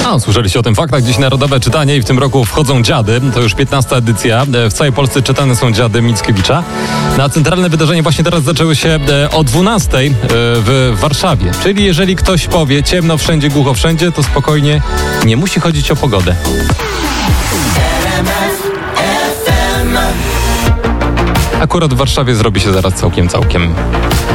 Słyszeliście o tym faktach. Dziś Narodowe Czytanie i w tym roku wchodzą dziady. To już 15. edycja. W całej Polsce czytane są dziady Mickiewicza. Na centralne wydarzenie właśnie teraz zaczęły się o 12 w Warszawie. Czyli jeżeli ktoś powie ciemno wszędzie, głucho wszędzie, to spokojnie nie musi chodzić o pogodę. Akurat w Warszawie zrobi się zaraz całkiem.